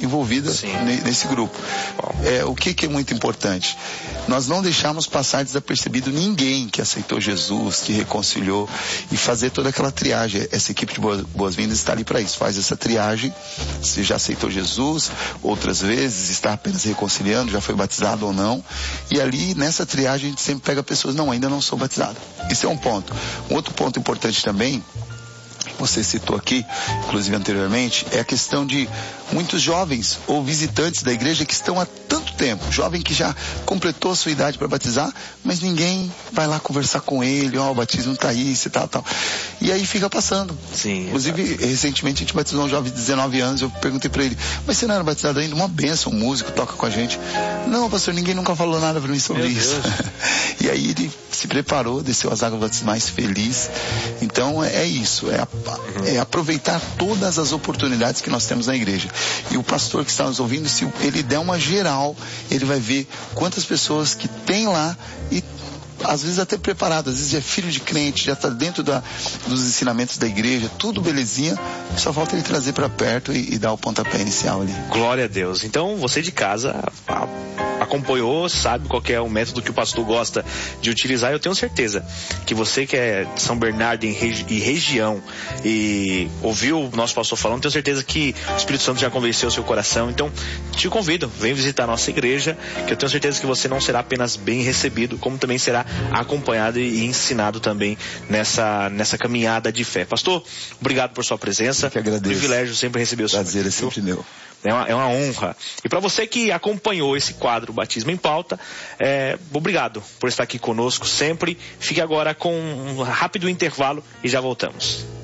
envolvida nesse grupo. O que é muito importante? Nós não deixamos passar desapercebido ninguém que aceitou Jesus, que reconciliou, e fazer toda aquela triagem. Essa equipe de boas-vindas está ali para isso, faz essa triagem, se já aceitou Jesus, outras vezes está apenas reconciliando, já foi batizado ou não, e ali nessa triagem a gente sempre pega pessoas, não, ainda não sou batizado. Isso é um ponto. Um outro ponto importante também, você citou aqui, inclusive anteriormente, é a questão de muitos jovens ou visitantes da igreja que estão há tanto tempo, jovem que já completou a sua idade para batizar, mas ninguém vai lá conversar com ele, o batismo está aí, se tal. E aí fica passando. Sim, inclusive, recentemente a gente batizou um jovem de 19 anos, eu perguntei para ele, mas você não era batizado ainda? Uma bênção, um músico toca com a gente. Não, pastor, ninguém nunca falou nada para mim sobre isso. E aí ele se preparou, desceu as águas batismais feliz. Então é isso, é aproveitar todas as oportunidades que nós temos na igreja. E o pastor que está nos ouvindo, se ele der uma geral, ele vai ver quantas pessoas que tem lá e às vezes até preparado, às vezes é filho de crente, já está dentro dos ensinamentos da igreja, tudo belezinha, só falta ele trazer para perto e dar o pontapé inicial ali. Glória a Deus. Então você de casa acompanhou, sabe qual que é o método que o pastor gosta de utilizar. Eu tenho certeza que você que é de São Bernardo e região e ouviu o nosso pastor falando, tenho certeza que o Espírito Santo já convenceu o seu coração. Então te convido, vem visitar a nossa igreja, que eu tenho certeza que você não será apenas bem recebido, como também será acompanhado e ensinado também nessa caminhada de fé. Pastor, obrigado por sua presença. Eu que agradeço. Privilégio sempre receber o senhor. Prazer é sempre meu. É uma honra. E para você que acompanhou esse quadro Batismo em Pauta, obrigado por estar aqui conosco sempre. Fique agora com um rápido intervalo e já voltamos.